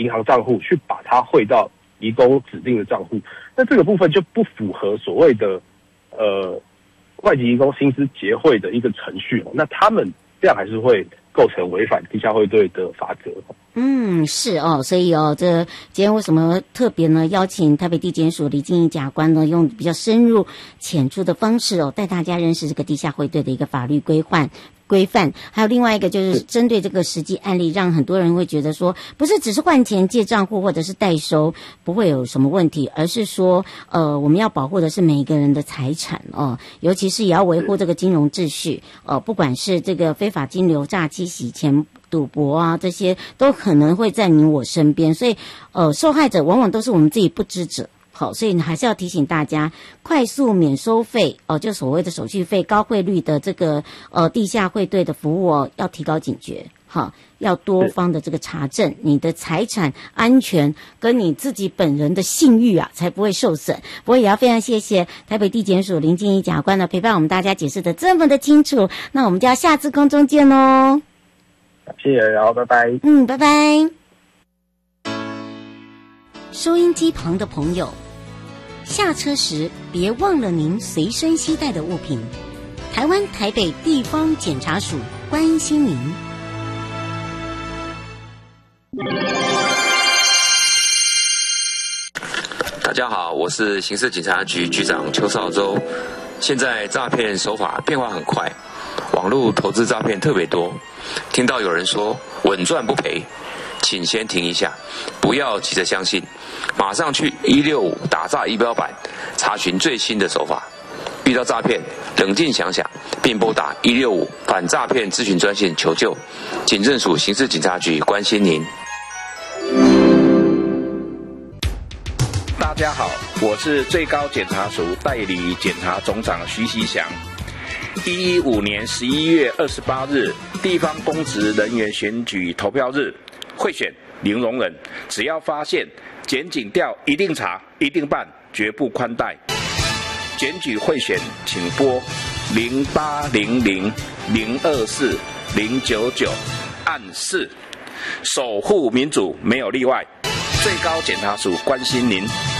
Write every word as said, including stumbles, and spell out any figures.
银行账户去把它汇到移工指定的账户，那这个部分就不符合所谓的呃外籍移工薪资结汇的一个程序，那他们这样还是会构成违反地下汇兑的法则。 嗯，是哦，所以哦，这今天为什么特别呢？邀请台北地检署李静怡检察官呢，用比较深入浅出的方式哦，带大家认识这个地下汇兑的一个法律规范。规范，还有另外一个就是针对这个实际案例，让很多人会觉得说，不是只是换钱借账户或者是代收不会有什么问题，而是说，呃，我们要保护的是每一个人的财产哦，尤其是也要维护这个金融秩序，呃，不管是这个非法金流、诈欺、洗钱、赌博啊，这些都可能会在你我身边，所以，呃，受害者往往都是我们自己不知者。好，所以呢，还是要提醒大家，快速免收费哦、呃，就所谓的手续费、高汇率的这个呃地下汇兑的服务哦，要提高警觉。好，要多方的这个查证，你的财产安全跟你自己本人的信誉啊，才不会受损。不过也要非常谢谢台北地检署林静怡检察官的陪伴，我们大家解释的这么的清楚。那我们就要下次空中见喽。 谢谢，然后拜拜。 嗯，拜拜。收音机旁的朋友，下车时别忘了您随身携带的物品。台湾台北地方检察署关心您。 大家好，我是刑事警察局局长邱少洲。现在诈骗手法变化很快，网络投资诈骗特别多。听到有人说稳赚不赔，请先停一下，不要急着相信，马上去一六五打诈仪表板查询最新的手法。遇到诈骗，冷静想想，并拨打一六五反诈骗咨询专线求救。警政署刑事警察局关心您。 大家好，我是最高检察署代理检察总长徐锡祥。一一五年十一月二十八日，地方公职人员选举投票日，贿选零容忍，只要发现检警调一定查，一定办，绝不宽待。检举贿选，请拨零八零零零二四零九九按四，守护民主没有例外。最高检察署关心您。